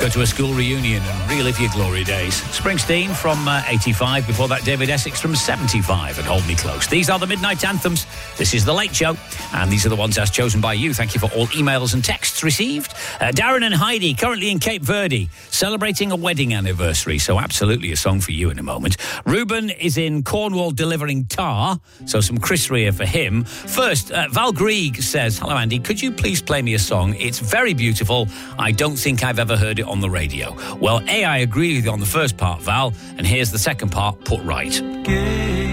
Go to a school reunion and relive your glory days. Springsteen from 85. Before that, David Essex from 75 and Hold Me Close. These are the Midnight Anthems. This is The Late Show. And these are the ones as chosen by you. Thank you for all emails and texts received. Darren and Heidi, currently in Cape Verde, celebrating a wedding anniversary. So absolutely a song for you in a moment. Ruben is in Cornwall delivering tar. So some Chris Rea for him. First, Val Grieg says, hello, Andy. Could you please play me a song? It's very beautiful. I don't think I've ever heard it on the radio. Well, I agree with you on the first part, Val, and here's the second part, Put Right.